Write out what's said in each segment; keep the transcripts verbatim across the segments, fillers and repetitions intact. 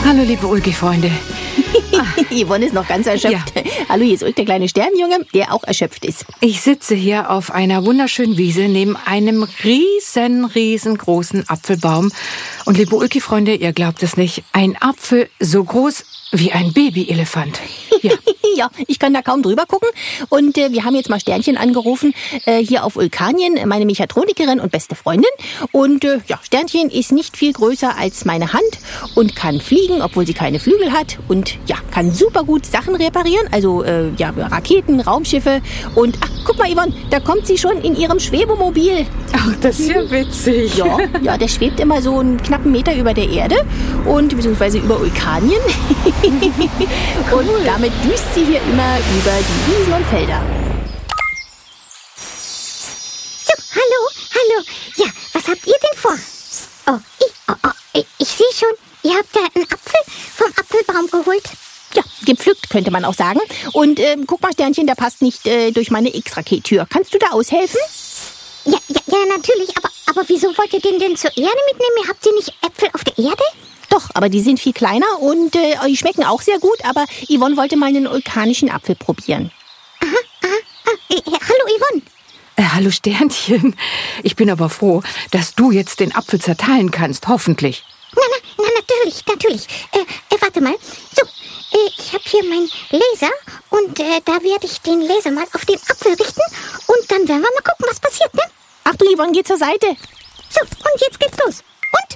Hallo, liebe Ulki-Freunde. Yvonne ist noch ganz erschöpft. Ja. Hallo, hier ist Ulk, der kleine Sternjunge, der auch erschöpft ist. Ich sitze hier auf einer wunderschönen Wiese neben einem riesen, riesengroßen Apfelbaum. Und liebe Ulki-Freunde, ihr glaubt es nicht, ein Apfel so groß wie ein Babyelefant. Ja. Ja, ich kann da kaum drüber gucken. Und äh, wir haben jetzt mal Sternchen angerufen, äh, hier auf Ulkanien, meine Mechatronikerin und beste Freundin. Und äh, ja, Sternchen ist nicht viel größer als meine Hand und kann fliegen, obwohl sie keine Flügel hat. Und ja, kann super gut Sachen reparieren, also äh, ja, Raketen, Raumschiffe. Und ach, guck mal, Yvonne, da kommt sie schon in ihrem Schwebemobil. Ach, das ist ja witzig. Ja, ja, der schwebt immer so einen knappen Meter über der Erde und beziehungsweise über Ulkanien. Cool. Und damit düst sie hier immer über die Wiesen und Felder. So, hallo, hallo. Ja, was habt ihr denn vor? Oh, ich, oh, oh, ich, ich sehe schon, ihr habt da einen Apfel vom Apfelbaum geholt. Ja, gepflückt könnte man auch sagen. Und äh, guck mal, Sternchen, der passt nicht äh, durch meine X-Raket-Tür. Kannst du da aushelfen? Ja, ja, ja, natürlich. Aber, aber wieso wollt ihr den denn zur Erde mitnehmen? Habt ihr nicht Äpfel auf der Erde? Doch, aber die sind viel kleiner und äh, die schmecken auch sehr gut. Aber Yvonne wollte mal einen vulkanischen Apfel probieren. Aha, aha. Ah, äh, hallo, Yvonne. Äh, hallo, Sternchen. Ich bin aber froh, dass du jetzt den Apfel zerteilen kannst, hoffentlich. Na, na, na natürlich, natürlich. Äh, äh, warte mal. So, äh, ich habe hier meinen Laser und äh, da werde ich den Laser mal auf den Apfel richten und dann werden wir mal gucken, was passiert, ne? Achtung, Yvonne, geh zur Seite. So, und jetzt geht's los. Und?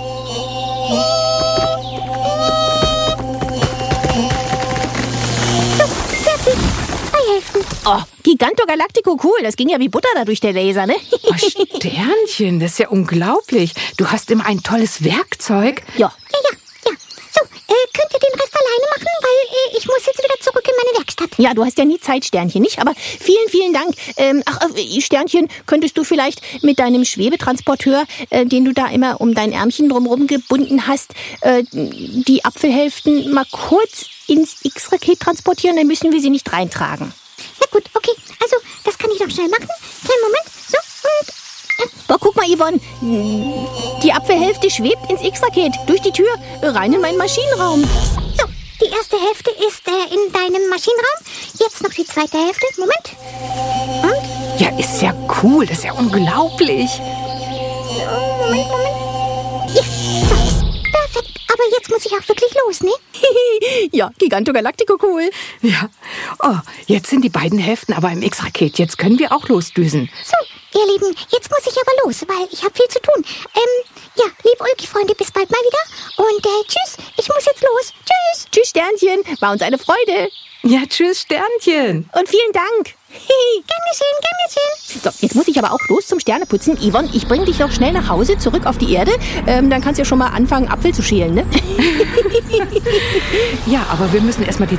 So, fertig. Zwei Hälften. Oh, Giganto Galactico, cool. Das ging ja wie Butter da durch der Laser, ne? Oh, Sternchen, das ist ja unglaublich. Du hast immer ein tolles Werkzeug. Ja. Ja, ja, ja. So, äh, könnt ihr den Rest alleine machen? Weil äh, ich muss jetzt wieder zurück in meine Werkstatt. Ja, du hast ja nie Zeit, Sternchen, nicht? Aber vielen, vielen Dank. Ähm, ach, äh, Sternchen, könntest du vielleicht mit deinem Schwebetransporteur, äh, den du da immer um dein Ärmchen drumherum gebunden hast, äh, die Apfelhälften mal kurz ins X-Raket transportieren? Dann müssen wir sie nicht reintragen. Na gut, okay. Also, das kann ich doch schnell machen. Kleinen Moment. So, und... Boah, guck mal, Yvonne. Die Apfelhälfte schwebt ins X-Raket durch die Tür rein in meinen Maschinenraum. So, die erste Hälfte ist äh, in deinem Maschinenraum. Jetzt noch die zweite Hälfte. Moment. Und? Ja, ist ja cool. Das ist ja unglaublich. So, Moment, Moment. Ja, so. Perfekt. Aber jetzt muss ich auch wirklich los, ne? Ja, Giganto Galactico, cool. Ja. Oh, jetzt sind die beiden Hälften aber im X-Raket. Jetzt können wir auch losdüsen. So, ihr Lieben, jetzt muss ich aber los, weil ich habe viel zu tun. Ähm, ja, liebe Ulki-Freunde, bis bald mal wieder. Und äh, tschüss, ich muss jetzt los. Tschüss. Tschüss, Sternchen. War uns eine Freude. Ja, tschüss, Sternchen. Und vielen Dank. Gern geschehen, gern geschehen. So, jetzt muss ich aber auch los zum Sterneputzen. Yvonne, ich bringe dich noch schnell nach Hause, zurück auf die Erde. Ähm, dann kannst du ja schon mal anfangen, Apfel zu schälen, ne? Ja, aber wir müssen erst mal die